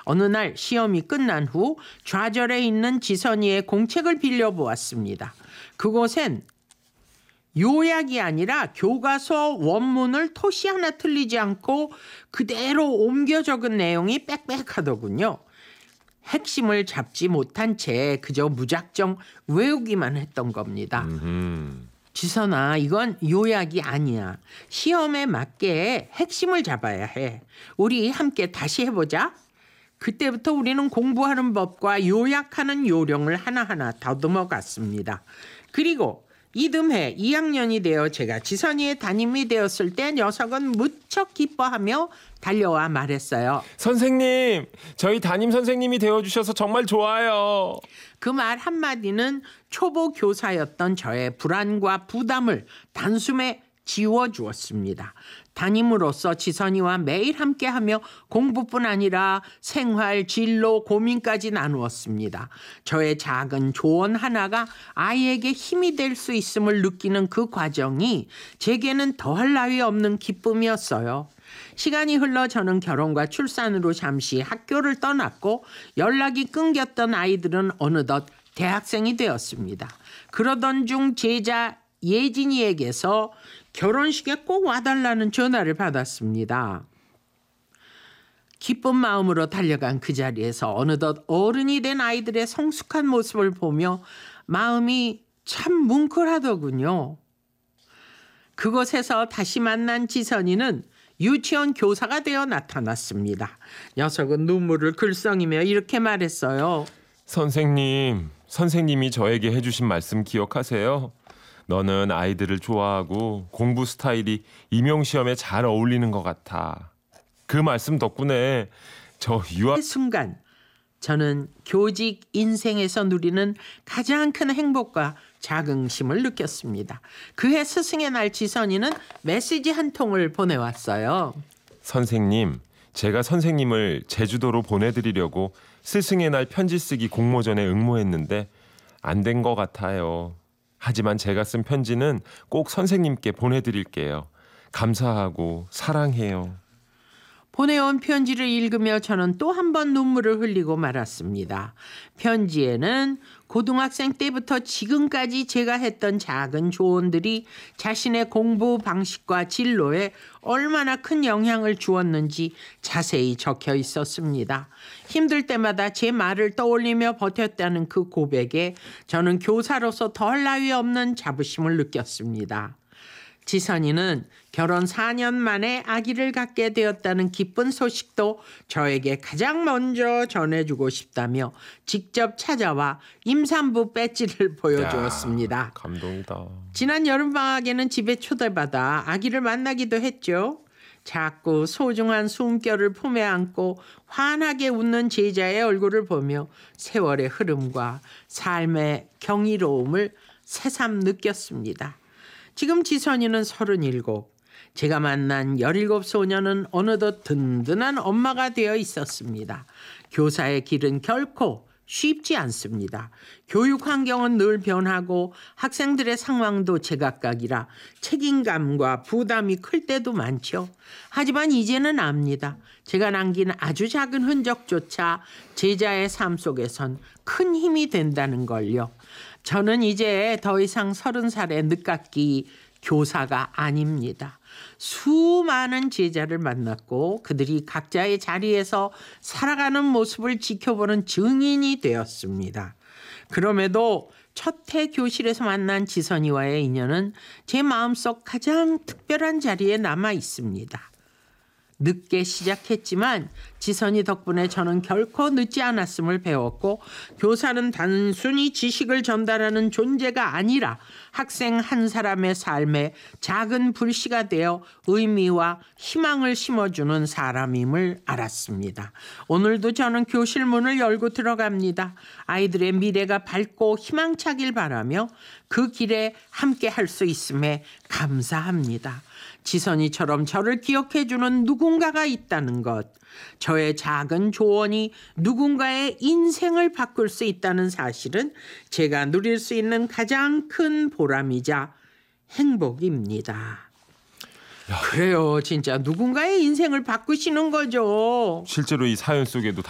어느 날 시험이 끝난 후 좌절해 있는 지선이의 공책을 빌려보았습니다. 그곳엔 요약이 아니라 교과서 원문을 토시 하나 틀리지 않고 그대로 옮겨 적은 내용이 빽빽하더군요. 핵심을 잡지 못한 채 그저 무작정 외우기만 했던 겁니다. 지선아, 이건 요약이 아니야. 시험에 맞게 핵심을 잡아야 해. 우리 함께 다시 해보자. 그때부터 우리는 공부하는 법과 요약하는 요령을 하나하나 더듬어 갔습니다. 그리고 이듬해 2학년이 되어 제가 지선이의 담임이 되었을 때 녀석은 무척 기뻐하며 달려와 말했어요. 선생님, 저희 담임 선생님이 되어주셔서 정말 좋아요. 그 말 한마디는 초보 교사였던 저의 불안과 부담을 단숨에 지워주었습니다. 담임으로서 지선이와 매일 함께하며 공부뿐 아니라 생활, 진로, 고민까지 나누었습니다. 저의 작은 조언 하나가 아이에게 힘이 될 수 있음을 느끼는 그 과정이 제게는 더할 나위 없는 기쁨이었어요. 시간이 흘러 저는 결혼과 출산으로 잠시 학교를 떠났고 연락이 끊겼던 아이들은 어느덧 대학생이 되었습니다. 그러던 중 제자 예진이에게서 결혼식에 꼭 와달라는 전화를 받았습니다. 기쁜 마음으로 달려간 그 자리에서 어느덧 어른이 된 아이들의 성숙한 모습을 보며 마음이 참 뭉클하더군요. 그곳에서 다시 만난 지선이는 유치원 교사가 되어 나타났습니다. 녀석은 눈물을 글썽이며 이렇게 말했어요. 선생님이 저에게 해주신 말씀 기억하세요? 너는 아이들을 좋아하고 공부 스타일이 임용시험에 잘 어울리는 것 같아. 그 말씀 덕분에 저 유학... 그 순간 저는 교직 인생에서 누리는 가장 큰 행복과 자긍심을 느꼈습니다. 그해 스승의 날 지선이는 메시지 한 통을 보내왔어요. 선생님, 제가 선생님을 제주도로 보내드리려고 스승의 날 편지 쓰기 공모전에 응모했는데 안 된 것 같아요. 하지만 제가 쓴 편지는 꼭 선생님께 보내드릴게요. 감사하고 사랑해요. 보내온 편지를 읽으며 저는 또 한 번 눈물을 흘리고 말았습니다. 편지에는 고등학생 때부터 지금까지 제가 했던 작은 조언들이 자신의 공부 방식과 진로에 얼마나 큰 영향을 주었는지 자세히 적혀 있었습니다. 힘들 때마다 제 말을 떠올리며 버텼다는 그 고백에 저는 교사로서 더할 나위 없는 자부심을 느꼈습니다. 지선이는 결혼 4년 만에 아기를 갖게 되었다는 기쁜 소식도 저에게 가장 먼저 전해주고 싶다며 직접 찾아와 임산부 배지를 보여주었습니다. 야, 감동이다. 지난 여름방학에는 집에 초대받아 아기를 만나기도 했죠. 작고 소중한 숨결을 품에 안고 환하게 웃는 제자의 얼굴을 보며 세월의 흐름과 삶의 경이로움을 새삼 느꼈습니다. 지금 지선이는 37, 제가 만난 17 소녀는 어느덧 든든한 엄마가 되어 있었습니다. 교사의 길은 결코 쉽지 않습니다. 교육 환경은 늘 변하고 학생들의 상황도 제각각이라 책임감과 부담이 클 때도 많죠. 하지만 이제는 압니다. 제가 남긴 아주 작은 흔적조차 제자의 삶 속에선 큰 힘이 된다는 걸요. 저는 이제 더 이상 30살의 늦깎이 교사가 아닙니다. 수많은 제자를 만났고 그들이 각자의 자리에서 살아가는 모습을 지켜보는 증인이 되었습니다. 그럼에도 첫 해 교실에서 만난 지선이와의 인연은 제 마음속 가장 특별한 자리에 남아 있습니다. 늦게 시작했지만 지선이 덕분에 저는 결코 늦지 않았음을 배웠고 교사는 단순히 지식을 전달하는 존재가 아니라 학생 한 사람의 삶에 작은 불씨가 되어 의미와 희망을 심어주는 사람임을 알았습니다. 오늘도 저는 교실 문을 열고 들어갑니다. 아이들의 미래가 밝고 희망차길 바라며 그 길에 함께 할 수 있음에 감사합니다. 지선이처럼 저를 기억해주는 누군가가 있다는 것, 저의 작은 조언이 누군가의 인생을 바꿀 수 있다는 사실은 제가 누릴 수 있는 가장 큰 보람이자 행복입니다. 그래요, 진짜 누군가의 인생을 바꾸시는 거죠. 실제로 이 사연 속에도